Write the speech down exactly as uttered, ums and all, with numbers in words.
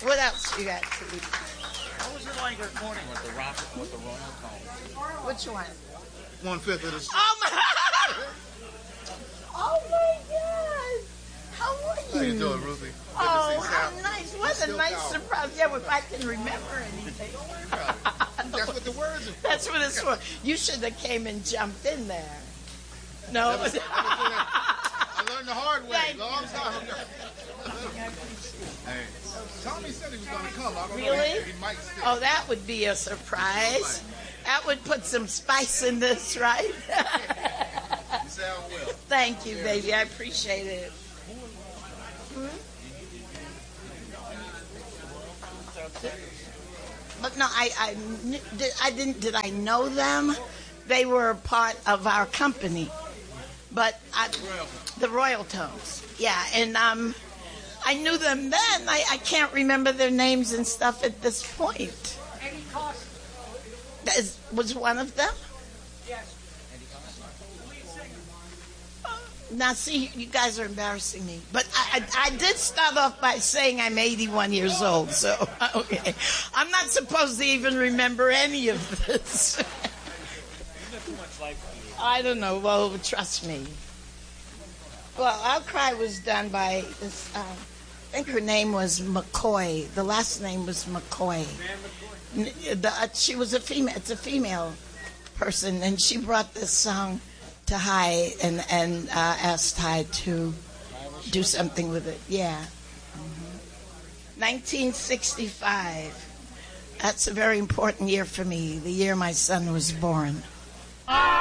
What else you got to eat? What was your line this morning with the rock with the royal tone? Which one? One fifth of the. Oh my! Oh my God! How are you? How you doing, Ruthie? Good Oh, to see how Sal. nice! What a Still nice powerful. surprise! Yeah, if I can remember anything. That's what the words are for. That's what it's for. You should have came and jumped in there. No. Never- never seen that. I learned the hard way. Thank Long you. time ago. Hey, Tommy said he was going to come. I don't Really? know. He, he might still. Oh, that would be a surprise. That would put some spice in this, right? You sound well. Thank you, baby. I appreciate it. But no, I, I, kn- did, I didn't. Did I know them? They were part of our company, but I, the Royal Tones. Yeah, and um, I knew them then. I, I can't remember their names and stuff at this point. Eddie Costa. That is, was one of them. Yes. Lead singer. Now, see, you guys are embarrassing me. But I, I, I did start off by saying I'm eighty-one years old, so, okay. I'm not supposed to even remember any of this. Too much life for you. I don't know. Well, trust me. Well, Outcry was done by this, uh, I think her name was McCoy. The last name was McCoy. N- The, uh, she was a female, it's a female person, and she brought this song to Hy and, and uh, asked Hy to do something with it. Yeah. Mhm. nineteen sixty-five. That's a very important year for me, the year my son was born.